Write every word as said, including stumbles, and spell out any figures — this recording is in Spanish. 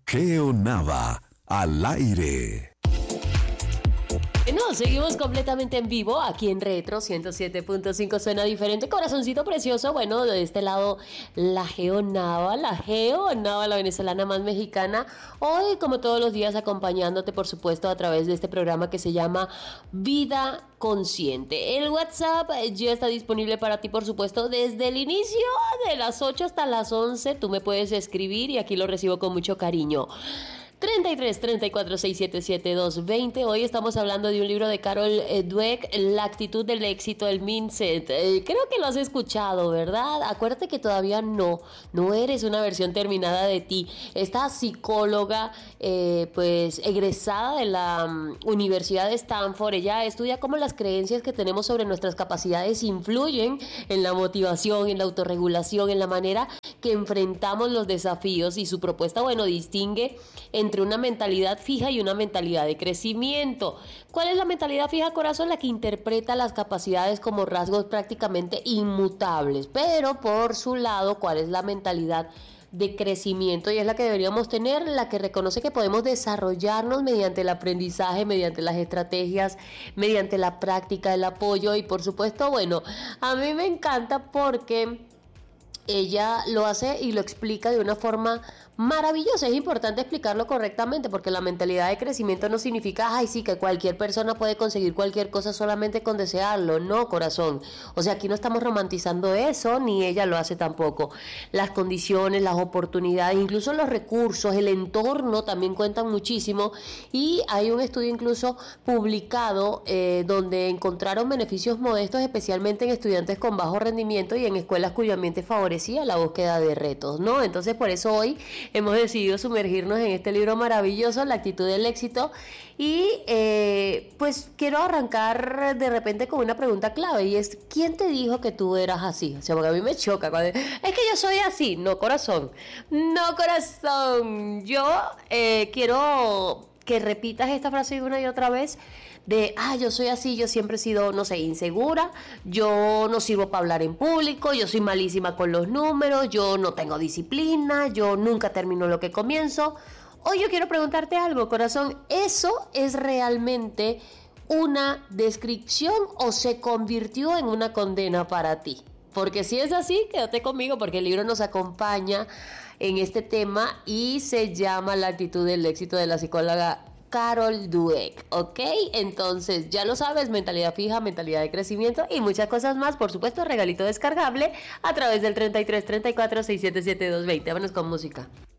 Geo Nava, al aire. No, seguimos completamente en vivo aquí en Retro ciento siete punto cinco. Suena diferente, corazoncito precioso. Bueno, de este lado la Geo Nava, la Geo Nava, la venezolana más mexicana. Hoy, como todos los días, acompañándote, por supuesto, a través de este programa que se llama Vida Consciente. El WhatsApp ya está disponible para ti, por supuesto, desde el inicio de las ocho hasta las once. Tú me puedes escribir y aquí lo recibo con mucho cariño. treinta y tres, treinta y cuatro, seiscientos setenta y siete, doscientos veinte. Hoy estamos hablando de un libro de Carol Dweck, La actitud del éxito, el mindset. Eh, creo que lo has escuchado, ¿verdad? Acuérdate que todavía no, no eres una versión terminada de ti. Esta psicóloga, eh, pues egresada de la um, Universidad de Stanford, ella estudia cómo las creencias que tenemos sobre nuestras capacidades influyen en la motivación, en la autorregulación, en la manera que enfrentamos los desafíos, y su propuesta, bueno, distingue entre una mentalidad fija y una mentalidad de crecimiento. ¿Cuál es la mentalidad fija, corazón? La que interpreta las capacidades como rasgos prácticamente inmutables. Pero por su lado, ¿cuál es la mentalidad de crecimiento? Y es la que deberíamos tener, la que reconoce que podemos desarrollarnos mediante el aprendizaje, mediante las estrategias, mediante la práctica, el apoyo. Y por supuesto, bueno, a mí me encanta porque ella lo hace y lo explica de una forma maravillosa. Es importante explicarlo correctamente, porque la mentalidad de crecimiento no significa, ay, sí, que cualquier persona puede conseguir cualquier cosa solamente con desearlo. No, corazón. O sea, aquí no estamos romantizando eso, ni ella lo hace tampoco. Las condiciones, las oportunidades, incluso los recursos, el entorno también cuentan muchísimo. Y hay un estudio incluso publicado eh, donde encontraron beneficios modestos, especialmente en estudiantes con bajo rendimiento y en escuelas cuyo ambiente favorecía la búsqueda de retos, ¿no? Entonces, por eso hoy hemos decidido sumergirnos en este libro maravilloso, La actitud del éxito. Y eh, pues quiero arrancar de repente con una pregunta clave, y es: ¿quién te dijo que tú eras así? O sea, porque a mí me choca cuando, es que yo soy así. No, corazón, no, corazón. Yo eh, quiero que repitas esta frase una y otra vez, de, ah, yo soy así, yo siempre he sido, no sé, insegura, yo no sirvo para hablar en público, yo soy malísima con los números, yo no tengo disciplina, yo nunca termino lo que comienzo. Hoy yo quiero preguntarte algo, corazón, ¿eso es realmente una descripción o se convirtió en una condena para ti? Porque si es así, quédate conmigo, porque el libro nos acompaña en este tema y se llama La actitud del éxito, de la psicóloga Carol Dweck, ¿ok? Entonces, ya lo sabes, mentalidad fija, mentalidad de crecimiento y muchas cosas más. Por supuesto, regalito descargable a través del treinta y tres, treinta y cuatro, seiscientos setenta y siete, doscientos veinte. Vámonos con música.